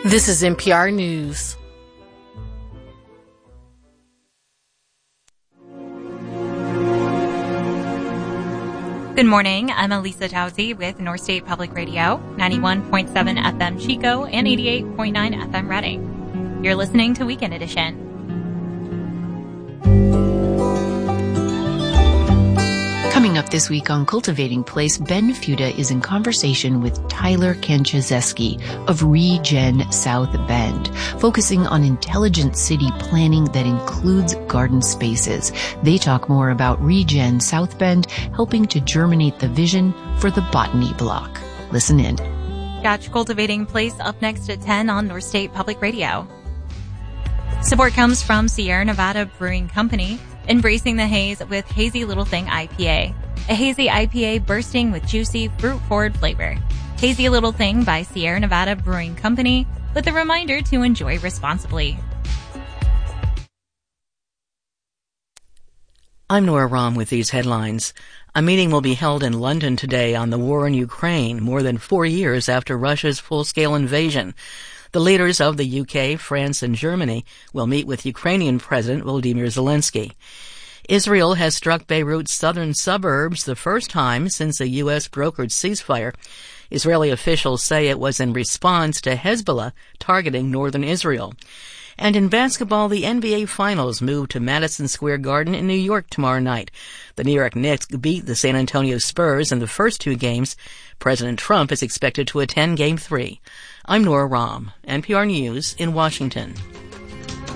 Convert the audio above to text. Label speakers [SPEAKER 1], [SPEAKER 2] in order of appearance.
[SPEAKER 1] This is NPR News.
[SPEAKER 2] Good morning. I'm Elisa Tauzi with North State Public Radio, 91.7 FM Chico and 88.9 FM Reading. You're listening to Weekend Edition.
[SPEAKER 3] Coming up this week on Cultivating Place, Ben Fuda is in conversation with Tyler Kanchazeski of Regen South Bend, focusing on intelligent city planning that includes garden spaces. They talk more about Regen South Bend helping to germinate the vision for the Botany Block. Listen in.
[SPEAKER 2] Catch Cultivating Place up next at 10 on North State Public Radio. Support comes from Sierra Nevada Brewing Company, embracing the haze with Hazy Little Thing IPA. A hazy IPA bursting with juicy, fruit-forward flavor. Hazy Little Thing by Sierra Nevada Brewing Company, with a reminder to enjoy responsibly.
[SPEAKER 4] I'm Nora Rahm with these headlines. A meeting will be held in London today on the war in Ukraine, more than 4 years after Russia's full-scale invasion. The leaders of the UK, France, and Germany will meet with Ukrainian President Volodymyr Zelensky. Israel has struck Beirut's southern suburbs the first time since a U.S. brokered ceasefire. Israeli officials say it was in response to Hezbollah targeting northern Israel. And in basketball, the NBA Finals move to Madison Square Garden in New York tomorrow night. The New York Knicks beat the San Antonio Spurs in the first two games. President Trump is expected to attend Game 3. I'm Nora Rahm, NPR News in Washington.